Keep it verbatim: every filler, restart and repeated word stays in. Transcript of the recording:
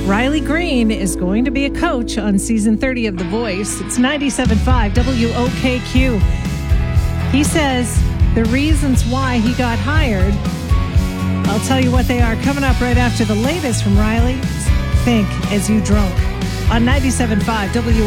Riley Green is going to be a coach on season thirty of The Voice. It's ninety-seven point five W O K Q. He says the reasons why he got hired, I'll tell you what they are coming up right after the latest from Riley. Think as you drunk on ninety-seven point five W